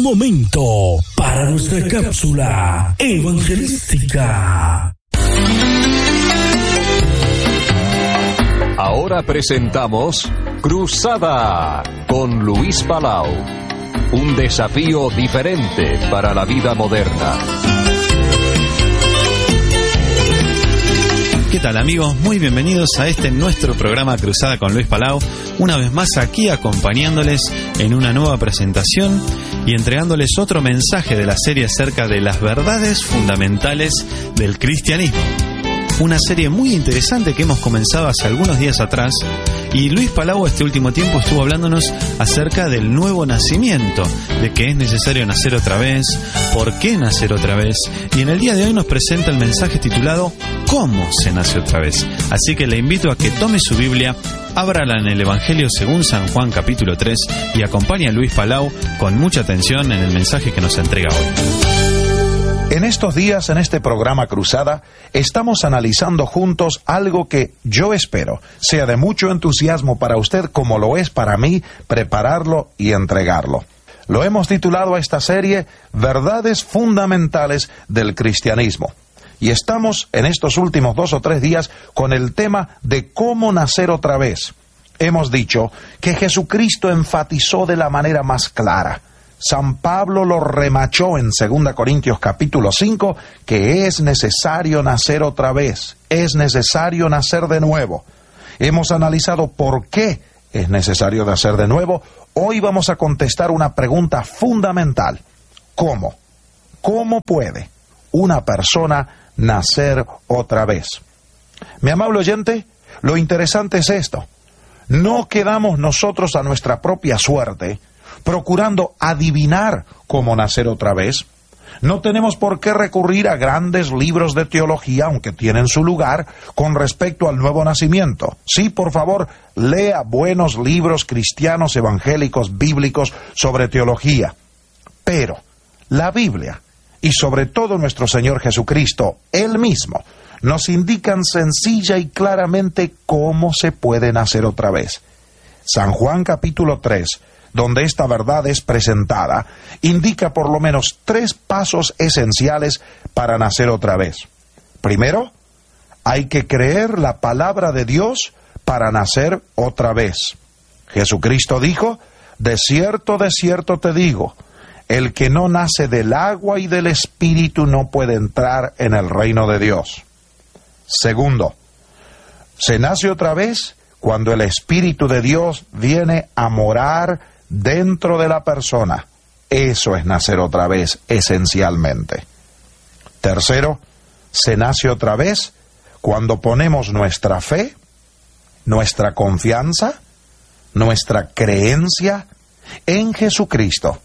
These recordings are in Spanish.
momento para nuestra cápsula evangelística. Ahora presentamos Cruzada con Luis Palau. Un desafío diferente para la vida moderna. ¿Qué tal, amigos? Muy bienvenidos a nuestro programa Cruzada con Luis Palau. Una vez más aquí acompañándoles en una nueva presentación y entregándoles otro mensaje de la serie acerca de las verdades fundamentales del cristianismo. Una serie muy interesante que hemos comenzado hace algunos días atrás, y Luis Palau este último tiempo estuvo hablándonos acerca del nuevo nacimiento, de que es necesario nacer otra vez, por qué nacer otra vez, y en el día de hoy nos presenta el mensaje titulado ¿Cómo se nace otra vez? Así que le invito a que tome su Biblia, ábrala en el Evangelio según San Juan capítulo 3 y acompañe a Luis Palau con mucha atención en el mensaje que nos entrega hoy. En estos días, en este programa Cruzada, estamos analizando juntos algo que yo espero sea de mucho entusiasmo para usted, como lo es para mí, prepararlo y entregarlo. Lo hemos titulado a esta serie Verdades Fundamentales del Cristianismo. Y estamos en estos últimos 2 o 3 días con el tema de cómo nacer otra vez. Hemos dicho que Jesucristo enfatizó de la manera más clara. San Pablo lo remachó en 2 Corintios capítulo 5, que es necesario nacer otra vez, es necesario nacer de nuevo. Hemos analizado por qué es necesario nacer de nuevo. Hoy vamos a contestar una pregunta fundamental. ¿Cómo? ¿Cómo puede una persona nacer otra vez? Mi amable oyente, lo interesante es esto. No quedamos nosotros a nuestra propia suerte procurando adivinar cómo nacer otra vez. No tenemos por qué recurrir a grandes libros de teología, aunque tienen su lugar, con respecto al nuevo nacimiento. Sí, por favor, lea buenos libros cristianos, evangélicos, bíblicos sobre teología. Pero la Biblia, y sobre todo nuestro Señor Jesucristo, Él mismo, nos indican sencilla y claramente cómo se puede nacer otra vez. San Juan capítulo 3, donde esta verdad es presentada, indica por lo menos 3 pasos esenciales para nacer otra vez. Primero, hay que creer la palabra de Dios para nacer otra vez. Jesucristo dijo, de cierto te digo, el que no nace del agua y del Espíritu no puede entrar en el reino de Dios. Segundo, se nace otra vez cuando el Espíritu de Dios viene a morar dentro de la persona. Eso es nacer otra vez, esencialmente. Tercero, se nace otra vez cuando ponemos nuestra fe, nuestra confianza, nuestra creencia en Jesucristo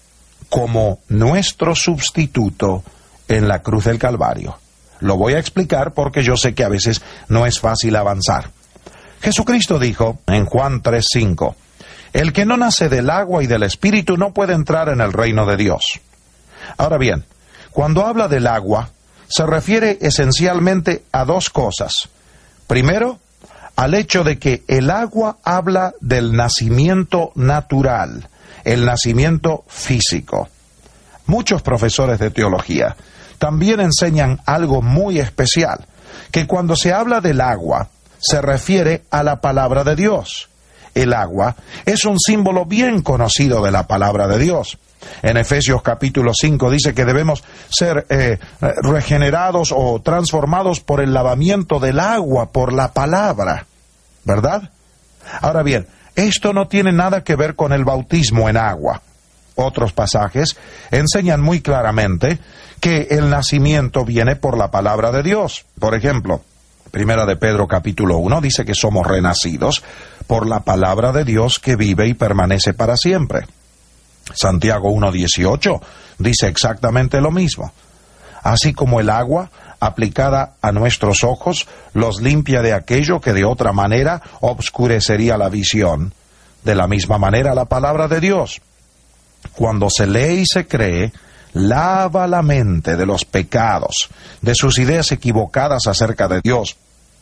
como nuestro sustituto en la cruz del Calvario. Lo voy a explicar porque yo sé que a veces no es fácil avanzar. Jesucristo dijo en Juan 3:5, el que no nace del agua y del Espíritu no puede entrar en el reino de Dios. Ahora bien, cuando habla del agua, se refiere esencialmente a 2 cosas. Primero, al hecho de que el agua habla del nacimiento natural, el nacimiento físico. Muchos profesores de teología también enseñan algo muy especial, que cuando se habla del agua, se refiere a la palabra de Dios. El agua es un símbolo bien conocido de la palabra de Dios. En Efesios capítulo 5 dice que debemos ser regenerados o transformados por el lavamiento del agua, por la palabra, ¿verdad? Ahora bien, esto no tiene nada que ver con el bautismo en agua. Otros pasajes enseñan muy claramente que el nacimiento viene por la palabra de Dios. Por ejemplo, Primera de Pedro capítulo 1 dice que somos renacidos por la palabra de Dios que vive y permanece para siempre. Santiago 1:18 dice exactamente lo mismo. Así como el agua aplicada a nuestros ojos los limpia de aquello que de otra manera obscurecería la visión, de la misma manera la palabra de Dios, cuando se lee y se cree, lava la mente de los pecados, de sus ideas equivocadas acerca de Dios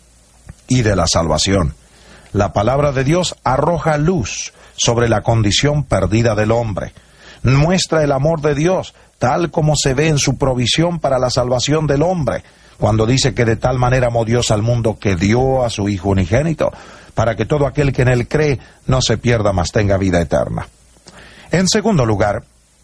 y de la salvación. La palabra de Dios arroja luz sobre la condición perdida del hombre. Muestra el amor de Dios, tal como se ve en su provisión para la salvación del hombre, cuando dice que de tal manera amó Dios al mundo que dio a su Hijo unigénito, para que todo aquel que en Él cree no se pierda, mas tenga vida eterna. En segundo lugar,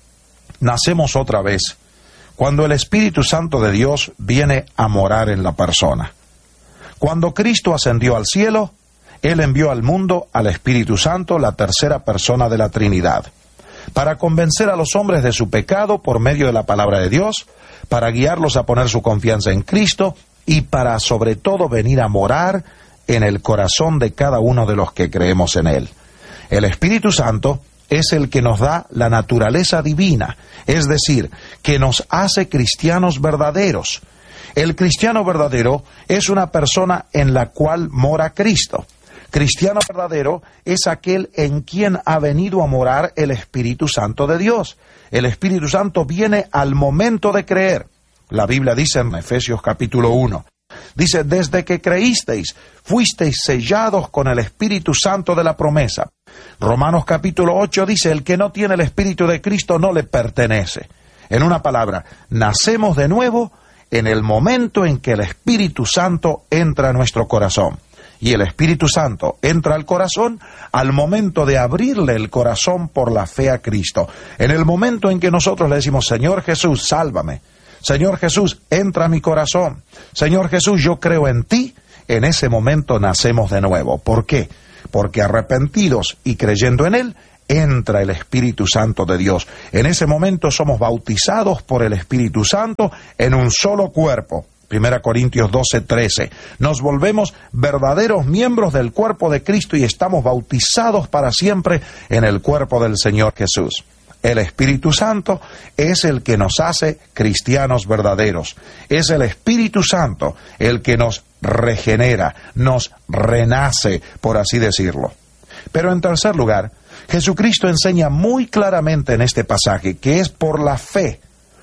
nacemos otra vez cuando el Espíritu Santo de Dios viene a morar en la persona. Cuando Cristo ascendió al cielo, Él envió al mundo al Espíritu Santo, la tercera persona de la Trinidad, para convencer a los hombres de su pecado por medio de la palabra de Dios, para guiarlos a poner su confianza en Cristo y para, sobre todo, venir a morar en el corazón de cada uno de los que creemos en Él. El Espíritu Santo es el que nos da la naturaleza divina, es decir, que nos hace cristianos verdaderos. El cristiano verdadero es una persona en la cual mora Cristo. Cristiano verdadero es aquel en quien ha venido a morar el Espíritu Santo de Dios. El Espíritu Santo viene al momento de creer. La Biblia dice en Efesios capítulo 1, dice, desde que creísteis, fuisteis sellados con el Espíritu Santo de la promesa. Romanos capítulo 8 dice, el que no tiene el Espíritu de Cristo no le pertenece. En una palabra, nacemos de nuevo en el momento en que el Espíritu Santo entra a nuestro corazón. Y el Espíritu Santo entra al corazón al momento de abrirle el corazón por la fe a Cristo. En el momento en que nosotros le decimos, Señor Jesús, sálvame. Señor Jesús, entra a mi corazón. Señor Jesús, yo creo en ti. En ese momento nacemos de nuevo. ¿Por qué? Porque arrepentidos y creyendo en Él, entra el Espíritu Santo de Dios. En ese momento somos bautizados por el Espíritu Santo en un solo cuerpo. 1 Corintios 12:13. Nos volvemos verdaderos miembros del cuerpo de Cristo y estamos bautizados para siempre en el cuerpo del Señor Jesús. El Espíritu Santo es el que nos hace cristianos verdaderos. Es el Espíritu Santo el que nos regenera, nos renace, por así decirlo. Pero en tercer lugar, Jesucristo enseña muy claramente en este pasaje que es por la fe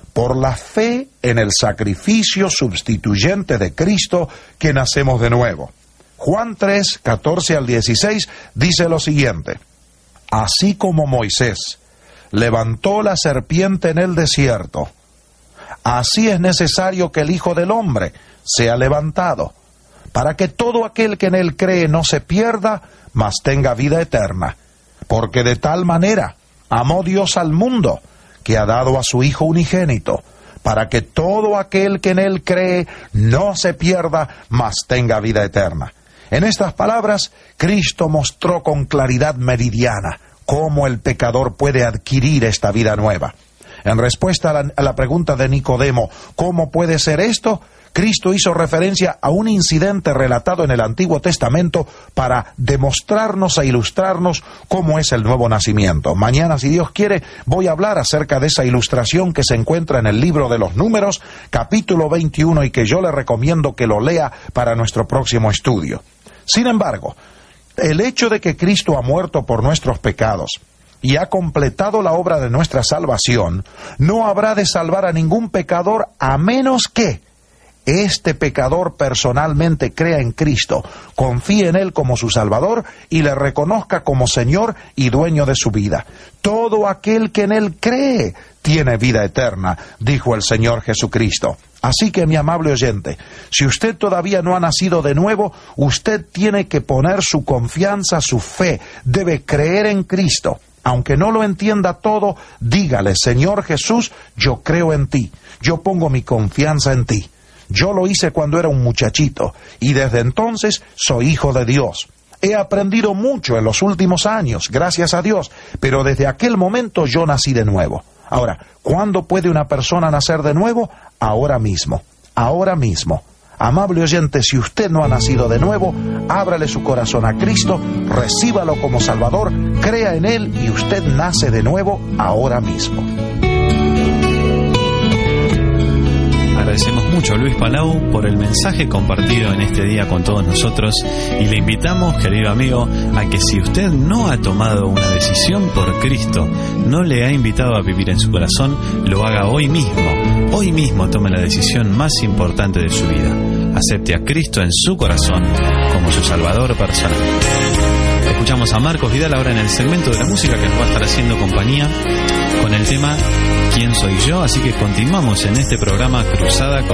en el sacrificio sustituyente de Cristo que nacemos de nuevo. Juan 3, 14 al 16 dice lo siguiente, así como Moisés levantó la serpiente en el desierto, así es necesario que el Hijo del Hombre sea levantado, para que todo aquel que en Él cree no se pierda, mas tenga vida eterna. Porque de tal manera amó Dios al mundo, que ha dado a su Hijo unigénito, para que todo aquel que en Él cree no se pierda, mas tenga vida eterna. En estas palabras, Cristo mostró con claridad meridiana cómo el pecador puede adquirir esta vida nueva. En respuesta a la pregunta de Nicodemo, ¿cómo puede ser esto?, Cristo hizo referencia a un incidente relatado en el Antiguo Testamento para demostrarnos e ilustrarnos cómo es el nuevo nacimiento. Mañana, si Dios quiere, voy a hablar acerca de esa ilustración que se encuentra en el libro de los Números, capítulo 21, y que yo le recomiendo que lo lea para nuestro próximo estudio. Sin embargo, el hecho de que Cristo ha muerto por nuestros pecados y ha completado la obra de nuestra salvación, no habrá de salvar a ningún pecador a menos que este pecador personalmente crea en Cristo, confíe en Él como su Salvador y le reconozca como Señor y dueño de su vida. Todo aquel que en Él cree tiene vida eterna, dijo el Señor Jesucristo. Así que, mi amable oyente, si usted todavía no ha nacido de nuevo, usted tiene que poner su confianza, su fe, debe creer en Cristo. Aunque no lo entienda todo, dígale, Señor Jesús, yo creo en ti, yo pongo mi confianza en ti. Yo lo hice cuando era un muchachito y desde entonces soy hijo de Dios. He aprendido mucho en los últimos años, gracias a Dios, pero desde aquel momento yo nací de nuevo. Ahora, ¿cuándo puede una persona nacer de nuevo? Ahora mismo, ahora mismo. Amable oyente, si usted no ha nacido de nuevo, ábrale su corazón a Cristo, recíbalo como Salvador, crea en Él y usted nace de nuevo ahora mismo. Agradecemos mucho a Luis Palau por el mensaje compartido en este día con todos nosotros y le invitamos, querido amigo, a que si usted no ha tomado una decisión por Cristo, no le ha invitado a vivir en su corazón, lo haga hoy mismo. Hoy mismo tome la decisión más importante de su vida. Acepte a Cristo en su corazón como su Salvador personal. Escuchamos a Marcos Vidal ahora en el segmento de la música que nos va a estar haciendo compañía con el tema ¿Quién soy yo? Así que continuamos en este programa Cruzada con